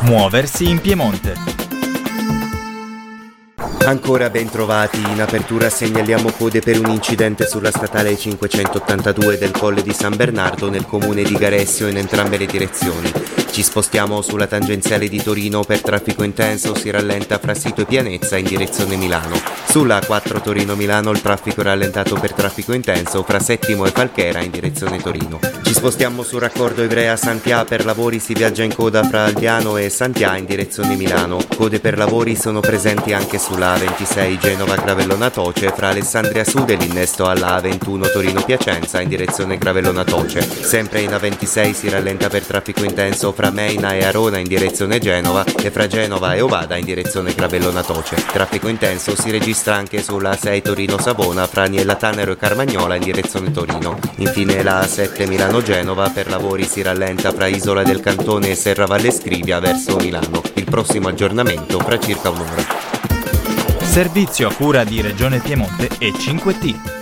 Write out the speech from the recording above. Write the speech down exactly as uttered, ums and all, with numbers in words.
Muoversi in Piemonte. Ancora ben trovati, in apertura segnaliamo code per un incidente sulla statale cinquecentottantadue del Colle di San Bernardo nel comune di Garessio in entrambe le direzioni. Ci spostiamo sulla tangenziale di Torino per traffico intenso, si rallenta fra Sito e Pianezza in direzione Milano. Sulla A quattro Torino-Milano il traffico è rallentato per traffico intenso fra Settimo e Falchera in direzione Torino. Ci spostiamo sul raccordo Ivrea-Santià, per lavori si viaggia in coda fra Alviano e Santià in direzione Milano. Code per lavori sono presenti anche sulla A ventisei Genova-Gravellona Toce fra Alessandria Sud e l'innesto alla A ventuno Torino-Piacenza in direzione Gravellona Toce. Sempre in A ventisei si rallenta per traffico intenso fra Meina e Arona in direzione Genova e fra Genova e Ovada in direzione Gravellona Toce. Traffico intenso si registra anche sulla A sei Torino-Savona fra Aniella Tanaro e Carmagnola in direzione Torino. Infine la A sette Milano-Genova per lavori si rallenta fra Isola del Cantone e Serravalle Scrivia verso Milano. Il prossimo aggiornamento fra circa un'ora. Servizio a cura di Regione Piemonte e cinque T.